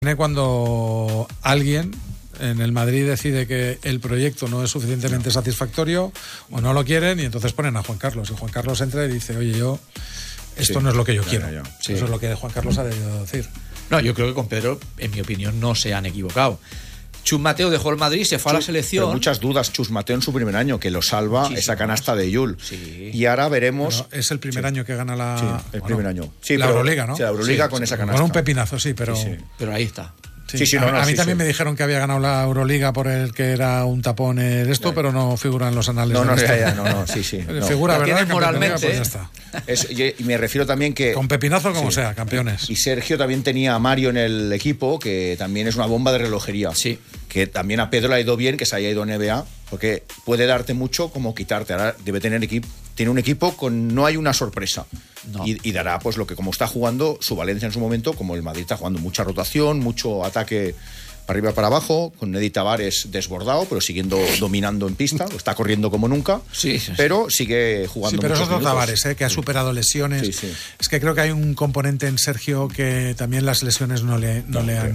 Cuando alguien en el Madrid decide que el proyecto no es suficientemente satisfactorio o no lo quieren, y entonces ponen a Juan Carlos. Y Juan Carlos entra y dice, oye, esto no es lo que yo quiero. Sí. Eso es lo que Juan Carlos ha debido decir. No, yo creo que con Pedro, en mi opinión, no se han equivocado. Chus Mateo dejó el Madrid, se fue a la selección. Pero muchas dudas, Chus Mateo en su primer año, que lo salva esa canasta de Yul. Sí. Y ahora veremos... Pero es el primer año que gana la... Sí, el primer año. Sí, la Euroliga, ¿no? Sí, la Euroliga con esa canasta. Con un pepinazo, sí, pero... Sí. Pero ahí está. A mí también me dijeron que había ganado la Euroliga por el que era un tapón esto, pero no figura en los anales. Sí. Figura, no. ¿verdad? Moralmente, pues ya está. Y me refiero también que... Con pepinazo como sea, campeones. Y Sergio también tenía a Mario en el equipo, que también es una bomba de relojería. Sí. Que también a Pedro le ha ido bien que se haya ido a NBA, porque puede darte mucho como quitarte. Ahora debe tener tiene un equipo con... No hay una sorpresa. No. Y dará, pues, lo que como está jugando su Valencia en su momento, como el Madrid está jugando mucha rotación, mucho ataque para arriba, para abajo, con Neddy Tavares desbordado, pero siguiendo dominando en pista, está corriendo como nunca, pero sigue jugando. Sí, pero muchos es otro minutos. Tavares, que ha superado lesiones. Sí. Es que creo que hay un componente en Sergio que también las lesiones no le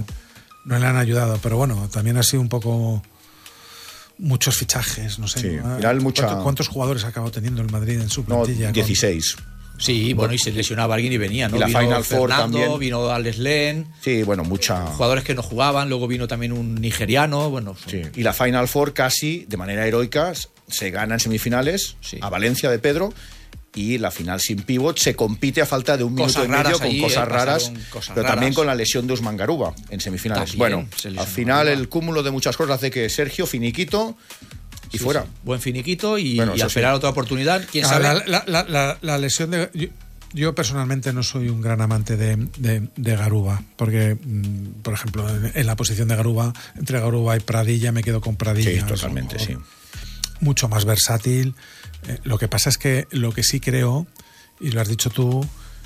han ayudado, pero bueno, también ha sido un poco... Muchos fichajes, no sé. Sí. ¿no? ¿Cuántos jugadores ha acabado teniendo el Madrid en su plantilla? 16. Sí, bueno, y se lesionaba alguien y venía, ¿no? Y la vino Final Four Fernando, también. Vino Alex Len. Sí, bueno, jugadores que no jugaban, luego vino también un nigeriano, bueno. Sí. Y la Final Four casi, de manera heroica, se gana en semifinales a Valencia de Pedro, y la final sin pivot se compite a falta de un minuto y medio con cosas raras, pero también con la lesión de Usman Garuba en semifinales. También bueno, al final el cúmulo de muchas cosas hace que Sergio finiquito y fuera. Sí. Buen finiquito y a esperar otra oportunidad. ¿Quién sabe? La lesión de... Yo personalmente no soy un gran amante de Garuba, porque, por ejemplo, en la posición de Garuba, entre Garuba y Pradilla, me quedo con Pradilla. Sí, totalmente, sí. Mucho más versátil. Lo que pasa es que lo que sí creo, y lo has dicho tú,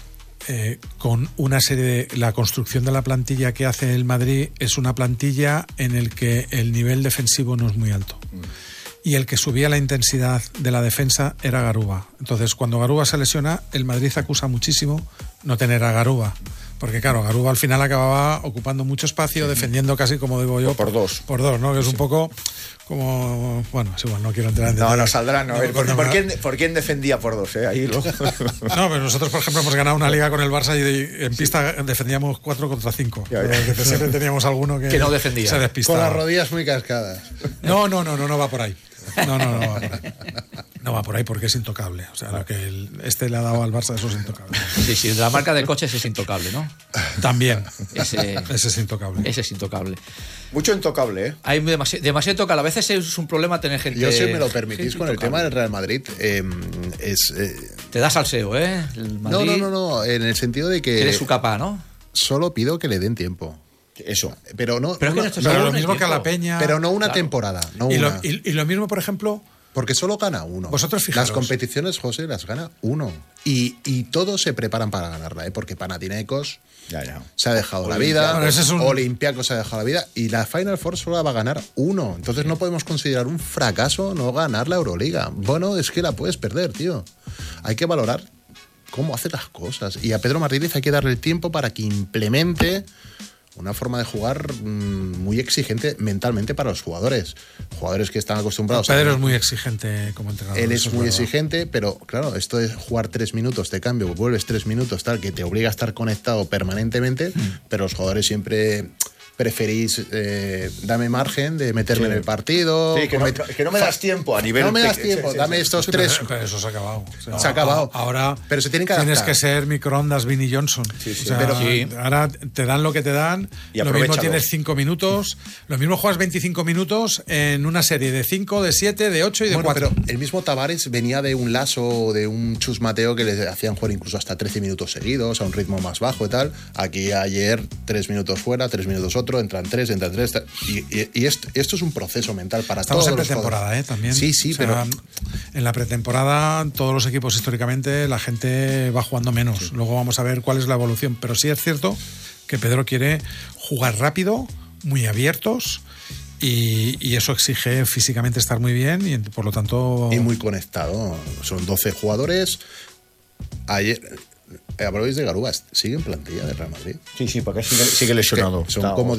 con una serie de... La construcción de la plantilla que hace el Madrid es una plantilla en el que el nivel defensivo no es muy alto. Y el que subía la intensidad de la defensa era Garuba. Entonces, cuando Garuba se lesiona, el Madrid acusa muchísimo no tener a Garuba. Porque, claro, Garuba al final acababa ocupando mucho espacio, defendiendo casi, como digo yo... Por dos. Por dos, ¿no? Que es un poco como... Bueno, es igual, no quiero entrar en detalle. No saldrá, no. ¿Por quién defendía por dos? Ahí luego. No, pero nosotros, por ejemplo, hemos ganado una liga con el Barça y en pista defendíamos 4 contra 5. Que siempre teníamos alguno que no defendía. Se despistaba. Con las rodillas muy cascadas. No va por ahí. No va por ahí. No va por ahí porque es intocable. O sea, lo que le ha dado al Barça, eso es intocable. Sí, la marca de coches es intocable, ¿no? También. Ese es intocable. Ese es intocable. Mucho intocable, ¿eh? Hay demasiado intocable. A veces es un problema tener gente... Yo, si me lo permitís, con el tema del Real Madrid, Te da salseo, ¿eh? El Madrid, No. En el sentido de que... Eres su capa, ¿no? Solo pido que le den tiempo. Eso. Pero no... Pero lo mismo que a la Peña... Pero no una temporada. Y lo mismo, por ejemplo... Porque solo gana uno. Vosotros fijaros. Las competiciones, José, las gana uno. Y todos se preparan para ganarla, ¿eh? Porque Panathinaikos se ha dejado la vida, Olympiacos se ha dejado la vida, y la Final Four solo la va a ganar uno. Entonces no podemos considerar un fracaso no ganar la Euroliga. Bueno, es que la puedes perder, tío. Hay que valorar cómo hace las cosas. Y a Pedro Martínez hay que darle el tiempo para que implemente una forma de jugar muy exigente mentalmente para los jugadores. Jugadores que están acostumbrados Pedro es muy exigente como entrenador. Él es muy exigente, pero claro, esto de jugar 3 minutos de cambio, vuelves 3 minutos, tal, que te obliga a estar conectado permanentemente, pero los jugadores siempre... preferís dame margen de meterme en el partido. Sí, que no me das tiempo a nivel... No me das tiempo, dame estos 3... Pero eso se ha acabado. Se ha acabado. Ahora pero se tienen que adaptar. Tienes que ser microondas Vinnie Johnson. Ahora te dan lo que te dan. Y lo mismo tienes 5 minutos. Lo mismo juegas 25 minutos en una serie de 5, de 7, de 8 y de 4. Pero el mismo Tavares venía de un Lasso, de un Chus Mateo que le hacían jugar incluso hasta 13 minutos seguidos, a un ritmo más bajo y tal. Aquí ayer 3 minutos fuera, 3 minutos otro, entran 3. Y esto es un proceso mental para todos. Estamos en pretemporada, también. Sí, pero... En la pretemporada, todos los equipos históricamente, la gente va jugando menos. Sí. Luego vamos a ver cuál es la evolución. Pero sí es cierto que Pedro quiere jugar rápido, muy abiertos, y eso exige físicamente estar muy bien y por lo tanto... Y muy conectado. Son 12 jugadores. Ayer Habláis de Garúa, ¿sigue en plantilla de Real Madrid? Sí, porque sigue lesionado. Son como